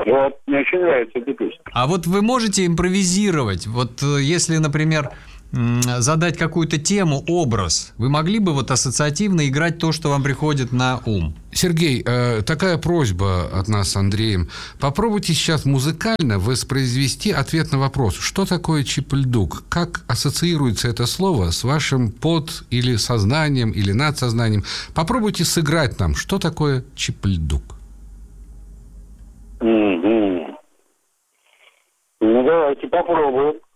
Вот, мне очень нравится эта песня. А вот вы можете импровизировать? Вот если, например, задать какую-то тему, образ, вы могли бы вот ассоциативно играть то, что вам приходит на ум? Сергей, такая просьба от нас с Андреем. Попробуйте сейчас музыкально воспроизвести ответ на вопрос, что такое чип-льдук? Как ассоциируется это слово с вашим под- или сознанием, или надсознанием? Попробуйте сыграть нам, что такое чип-льдук. Ну, давайте попробуем.